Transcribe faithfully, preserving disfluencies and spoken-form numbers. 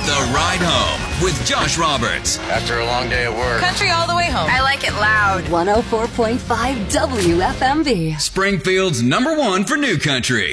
The Ride Home with Josh Roberts. After a long day at work. Country all the way home. I like it loud. one oh four point five W F M B. Springfield's number one for new country.